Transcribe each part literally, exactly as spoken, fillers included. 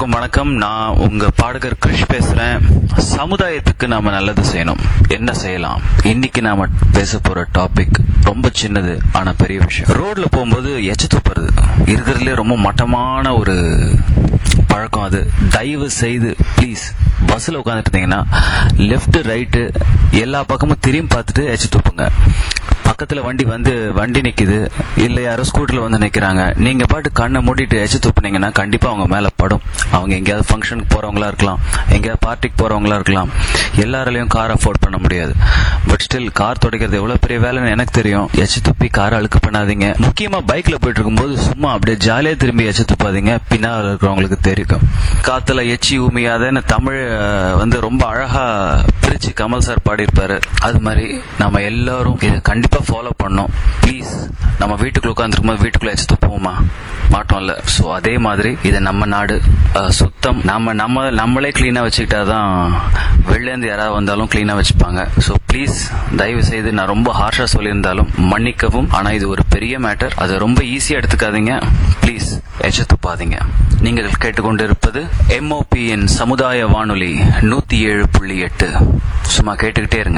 எல்லோருக்கும் வணக்கம். நான் உங்க பாடகர் கிருஷ் பேசுறேன். சமுதாயத்துக்கு நாம நல்லது செய்யணும். என்ன செய்யலாம்? இன்னைக்கு நாம பேச போற டாபிக் ரொம்ப சின்னது ஆனா பெரிய விஷயம். ரோட்ல போகும்போது எச்ச துப்புறது இருக்கிறதுலே ரொம்ப மட்டமான ஒரு பழக்கம். அது தயவு செய்து ப்ளீஸ் பஸ்ல உட்காந்துட்டு இருந்தீங்கன்னா லெப்ட் ரைட்டு எல்லா பக்கமும் திரும்பி பார்த்துட்டு எச்ச துப்புங்க. பக்கத்துல வண்டி வந்து வண்டி நிக்குது, இல்ல யாரோ ஸ்கூட்டர்ல வந்து நிக்கிறாங்க, நீங்க பாட்டு கண்ணை மூடிட்டு எச்சு துப்புனீங்கன்னா கண்டிப்பா அவங்க மேல படும். அவங்க எங்கேயாவது ஃபங்க்ஷனுக்கு போறவங்களா இருக்கலாம், எங்கேயாவது பார்ட்டிக்கு போறவங்களா இருக்கலாம். எல்லாராலையும் கார் அஃபோர்ட் பண்ண முடியாது. பட் ஸ்டில் கார் துடைக்கிறது எவ்வளவு பெரிய வேலைன்னு எனக்கு தெரியும். எச்சு துப்பி காரை அழுக்கு பண்ணாதீங்க. முக்கியமா பைக்ல போயிட்டு இருக்கும்போது சும்மா அப்படியே ஜாலியா திரும்பி எச்சு துப்பாதீங்க. பின்னால் இருக்கிறவங்களுக்கு தெரியும். காத்துல எச்சி உமியாதன்னு தமிழ் வந்து ரொம்ப அழகா பிரிச்சு கமல் சார் பாடியிருப்பாரு. அது மாதிரி நம்ம எல்லாரும் இதை கண்டிப்பா ஃபாலோ பண்ணோம். ப்ளீஸ், நம்ம வீட்டுக்குள்ள உட்காந்துருக்கும் போது வீட்டுக்குள்ள எச்சு துப்புவோமா? மாட்டோம்ல. சோ அதே மாதிரி இது நம்ம நாடு, சுத்தம். நம்ம நம்ம நம்மளே கிளீனா வச்சுக்கிட்டாதான் வெளிலேருந்து யாராவது வந்தாலும் கிளீனா வச்சுப்பாங்க. சோ ப்ளீஸ் தயவு செய்து, நான் ரொம்ப ஹார்ஷா சொல்லியிருந்தாலும் மன்னிக்கவும். ஆனா இது ஒரு பெரிய மேட்டர். அதை ரொம்ப ஈஸியா எடுத்துக்காதீங்க. ப்ளீஸ் எச்ச துப்பாதீங்க. நீங்கள் கேட்டுக்கொண்டிருப்பது எம்ஓபியின் சமுதாய வானொலி நூத்தி ஏழு புள்ளி எட்டு. சும்மா கேட்டுக்கிட்டே இருங்க.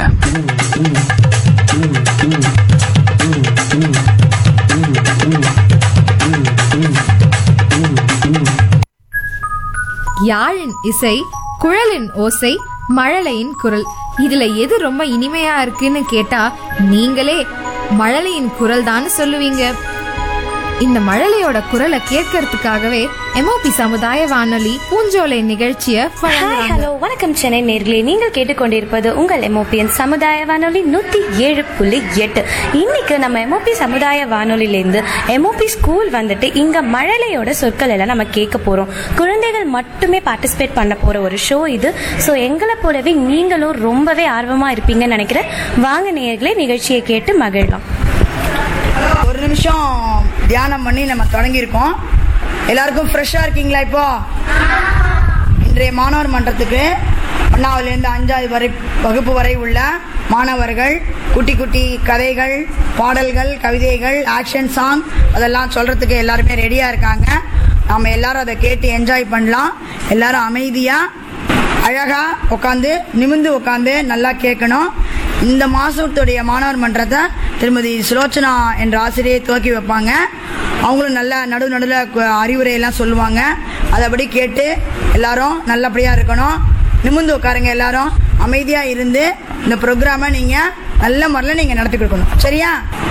யாழின் இசை, குழலின் ஓசை, மழலையின் குரல், இதுல எது ரொம்ப இனிமையா இருக்குன்னு கேட்டா நீங்களே மழலையின் குரல் தான் சொல்லுவீங்க. இந்த மழலையோட குரலை கேட்கறதுக்காகவே எம்ஓபி சமுதாய வானொலி பூஞ்சோலை நிகழ்ச்சியை ஹலோ வணக்கம் சென்னை நேர்களே, நீங்கள் கேட்டுக்கொண்டிருப்பது உங்கள் எம்ஓபியின் சமுதாய வானொலி நூத்தி ஏழு புள்ளி எட்டு. இன்னைக்கு நம்ம எம்ஓபி சமுதாய வானொலியிலேருந்து எம்ஓபி ஸ்கூல் வந்துட்டு இங்க மழலையோட சொற்கள் எல்லாம் நம்ம கேட்க போறோம். குழந்தைகள் மட்டுமே பார்ட்டிசிபேட் பண்ண போற ஒரு ஷோ இது. ஸோ எங்களை போலவே நீங்களும் ரொம்பவே ஆர்வமா இருப்பீங்கன்னு நினைக்கிறேன். வாங்க நேர்களே, நிகழ்ச்சியை கேட்டு மகிழலாம். ஒரு நிமிஷம் தியானம் பண்ணி நம்ம தொடங்கியிருக்கோம். எல்லாருக்கும் ஃப்ரெஷ்ஷா இருக்கீங்களா? இப்போ இன்றைய மாணவர் மன்றத்துக்கு ஒன்னாவதுலேருந்து அஞ்சாவது வரை வகுப்பு வரை உள்ள மாணவர்கள் குட்டி குட்டி கதைகள், பாடல்கள், கவிதைகள், ஆக்ஷன் சாங் அதெல்லாம் சொல்றதுக்கு எல்லாருமே ரெடியா இருக்காங்க. நாம எல்லாரும் அதை கேட்டு என்ஜாய் பண்ணலாம். எல்லாரும் அமைதியா அழகா உட்காந்து நிமிந்து உட்காந்து நல்லா கேட்கணும். இந்த மாசத்துடைய மாணவர் மன்றத்தை திருமதி சுலோச்சனா என்ற ஆசிரியை துவக்கி வைப்பாங்க. அவங்களும் நல்ல நடு நடுவில் அறிவுரையெல்லாம் சொல்லுவாங்க. அதைப்படி கேட்டு எல்லாரும் நல்லபடியா இருக்கணும். நிமிந்து உட்காருங்க. எல்லாரும் அமைதியா இருந்து இந்த ப்ரோக்ராமை நீங்க நல்ல முறையில் நீங்க நடத்தி கொடுக்கணும். சரியா?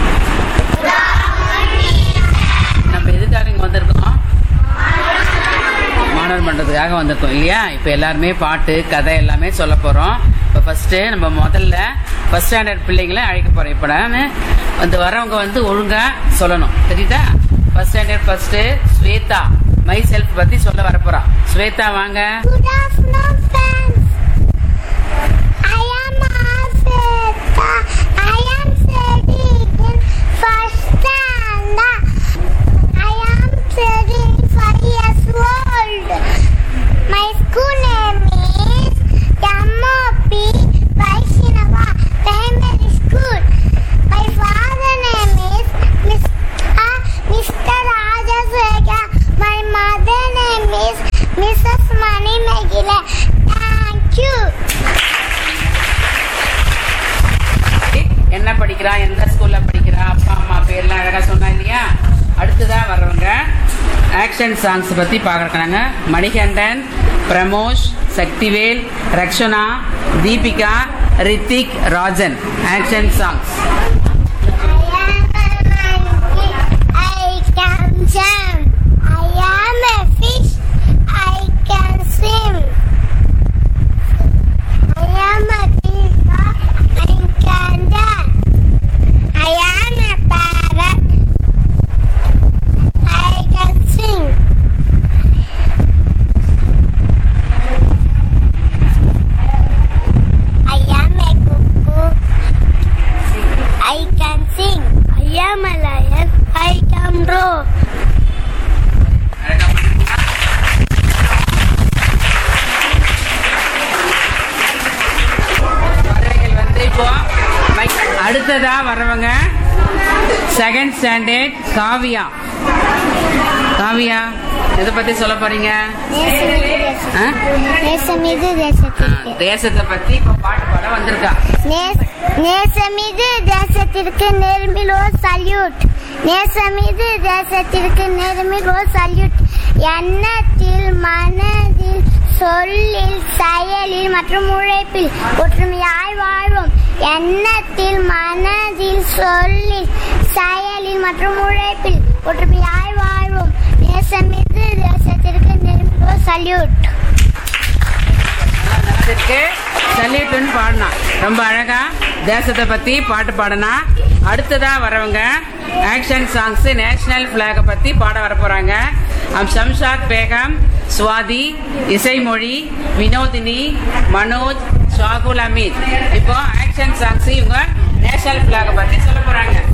நம்ம எதுக்காக இங்க வந்திருக்கோம்? மாணவர் மன்றத்துக்காக வந்திருக்கோம் இல்லையா? இப்போ எல்லாருமே பாட்டு கதை எல்லாமே சொல்ல போறோம். இப்போ ஃபர்ஸ்ட் நம்ம முதல்ல ஃபர்ஸ்ட் ஸ்டாண்டர்ட் பிள்ளைங்களை அழைக்க போறோம். இப்போ நான் வந்து வரவங்க வந்து ஒழுங்கா சொல்லணும், தெரியுதா? First standard first Shweta my self பத்தி சொல்ல வர போறா. ஸ்வேதா வாங்க. Good afternoon friends. I am Asweta. I am studying in first standard. I am thirty-five years old. My school name is M O P Vaishnava Primary School. My father name is Mister Rajasweta. My mother name is Missus Mani Megile. Thank you. என்ன படிக்கிறா, எந்த ஸ்கூல்ல படிக்கிறா, அப்பா அம்மா பேர்லாம் அழகா சொன்னா இல்லையா? அடுத்ததான் வர்றவங்க ஆக்ஷன் சாங்ஸ் பத்தி பாக்குறாங்க. Manikandan, Pramosh, Sakthivel, Rakshana, Deepika, Hrithik, Rajan. Action songs. I can jump. I am a fish. I can swim. I am a peacock. I can dance. I am a parrot. I can sing. I am a cuckoo. I can sing. I am a lion. I can roar. வந்து இப்போ அடுத்ததா வர்றவங்க second standard Kavya. Kavya எதை பத்தி சொல்ல போறீங்க? ஆ? நேசமிகு தேசத்திற்கு தேசத்தை பத்தி இப்ப பாட்டு பாட வந்திருக்கா. நேச- நேசமிகு தேசத்திற்கு நேர்மிலோ சல்யூட். நேசமிகு தேசத்திற்கு நேர்மிலோ சல்யூட். எண்ணத்தில், மனதில், சொல்லில், செயலில் மற்றும் உழைப்பில் ஒற்றுமையாய் வாழ்வோம். எண்ணத்தில், மனதில், சொல்லில், செயலில் மற்றும் உழைப்பில் ஒற்றுமையாய் வாழ்வோம். நேசமிகு தேசத்திற்கு நேர்மிலோ சல்யூட். சல்யூட்னு பாடினா ரொம்ப அழகா தேசத்தை பத்தி பாட்டு பாடினா. அடுத்ததா வரவங்க ஆக்ஷன் சாங்ஸ் நேஷனல் பிளாக பத்தி பாட வர போறாங்க. ஷம்ஷாத் பேகம், சுவாதி, இசைமொழி, வினோதினி, மனோஜ், ஷாகுல் அமீத். இப்போ ஆக்ஷன் சாங்ஸ் இவங்க நேஷனல் பிளாக பத்தி சொல்ல போறாங்க.